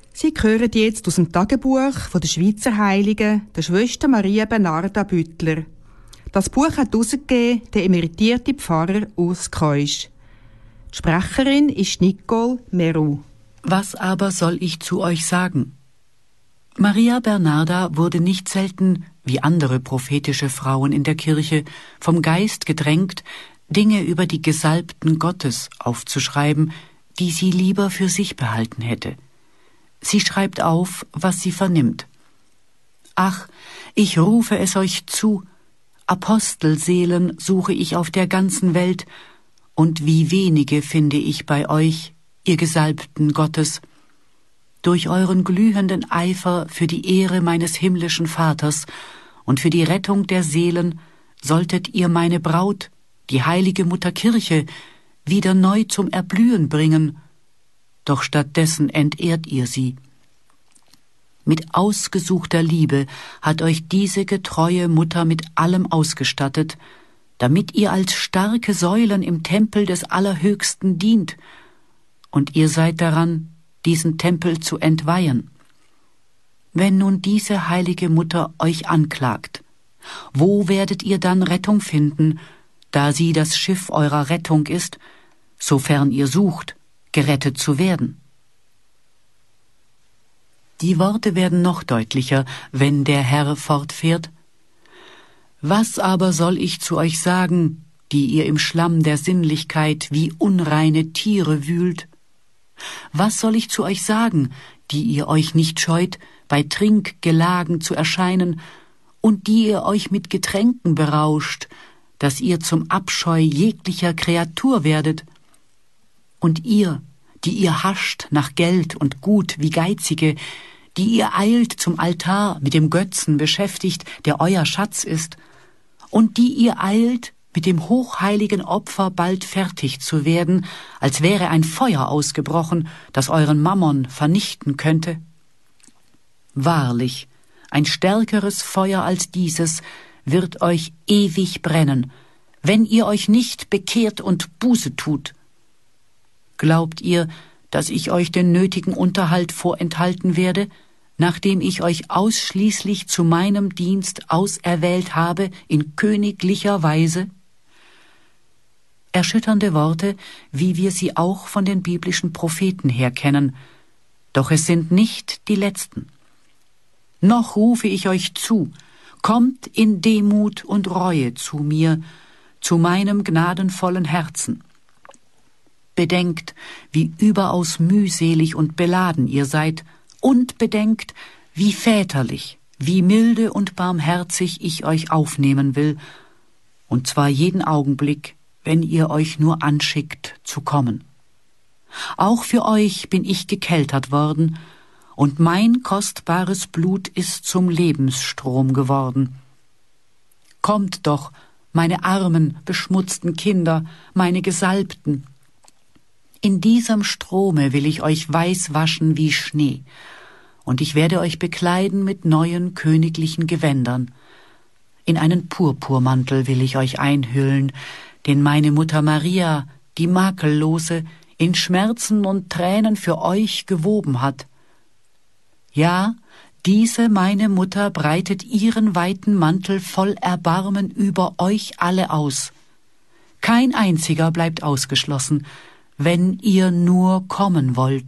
Sie hören jetzt aus dem Tagebuch von der Schweizer Heiligen, der Schwester Maria Bernarda Büttler. Das Buch hat herausgegeben der emeritierte Pfarrer Urs Keusch. Die Sprecherin ist Nicole Meru. Was aber soll ich zu euch sagen? Maria Bernarda wurde nicht selten, wie andere prophetische Frauen in der Kirche, vom Geist gedrängt, Dinge über die Gesalbten Gottes aufzuschreiben, die sie lieber für sich behalten hätte. Sie schreibt auf, was sie vernimmt. Ach, ich rufe es euch zu, Apostelseelen suche ich auf der ganzen Welt, und wie wenige finde ich bei euch, ihr Gesalbten Gottes. Durch euren glühenden Eifer für die Ehre meines himmlischen Vaters und für die Rettung der Seelen solltet ihr meine Braut, die heilige Mutter Kirche, wieder neu zum Erblühen bringen, doch stattdessen entehrt ihr sie. Mit ausgesuchter Liebe hat euch diese getreue Mutter mit allem ausgestattet, damit ihr als starke Säulen im Tempel des Allerhöchsten dient, und ihr seid daran, diesen Tempel zu entweihen. Wenn nun diese heilige Mutter euch anklagt, wo werdet ihr dann Rettung finden, da sie das Schiff eurer Rettung ist, sofern ihr sucht, gerettet zu werden? Die Worte werden noch deutlicher, wenn der Herr fortfährt. Was aber soll ich zu euch sagen, die ihr im Schlamm der Sinnlichkeit wie unreine Tiere wühlt? Was soll ich zu euch sagen, die ihr euch nicht scheut, bei Trinkgelagen zu erscheinen, und die ihr euch mit Getränken berauscht, dass ihr zum Abscheu jeglicher Kreatur werdet? Und ihr, die ihr hascht nach Geld und Gut wie Geizige, die ihr eilt zum Altar mit dem Götzen beschäftigt, der euer Schatz ist, und die ihr eilt, mit dem hochheiligen Opfer bald fertig zu werden, als wäre ein Feuer ausgebrochen, das euren Mammon vernichten könnte? Wahrlich, ein stärkeres Feuer als dieses wird euch ewig brennen, wenn ihr euch nicht bekehrt und Buße tut. Glaubt ihr, dass ich euch den nötigen Unterhalt vorenthalten werde, nachdem ich euch ausschließlich zu meinem Dienst auserwählt habe in königlicher Weise? Erschütternde Worte, wie wir sie auch von den biblischen Propheten her kennen, doch es sind nicht die letzten. Noch rufe ich euch zu, kommt in Demut und Reue zu mir, zu meinem gnadenvollen Herzen. Bedenkt, wie überaus mühselig und beladen ihr seid, und bedenkt, wie väterlich, wie milde und barmherzig ich euch aufnehmen will, und zwar jeden Augenblick, wenn ihr euch nur anschickt zu kommen. Auch für euch bin ich gekeltert worden, und mein kostbares Blut ist zum Lebensstrom geworden. Kommt doch, meine armen, beschmutzten Kinder, meine Gesalbten. In diesem Strome will ich euch weiß waschen wie Schnee, und ich werde euch bekleiden mit neuen königlichen Gewändern. In einen Purpurmantel will ich euch einhüllen, den meine Mutter Maria, die Makellose, in Schmerzen und Tränen für euch gewoben hat. Ja, diese meine Mutter breitet ihren weiten Mantel voll Erbarmen über euch alle aus. Kein einziger bleibt ausgeschlossen, wenn ihr nur kommen wollt.